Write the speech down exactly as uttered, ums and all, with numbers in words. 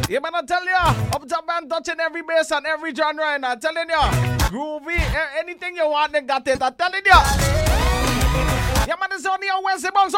Yeah, man, I tell you, up top man touching every bass and every genre, and I'm telling you, groovy, anything you want, they got it. I'm telling you. Yeah, man, it's only on Wednesday, bounce